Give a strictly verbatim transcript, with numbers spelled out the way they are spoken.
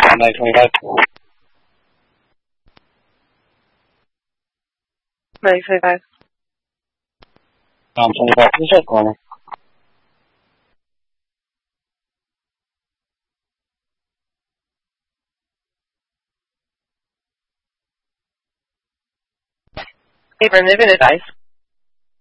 nine twenty-five. nine twenty-five. Um, twenty-five to the short corner. Hey, Brendan, they've been advised.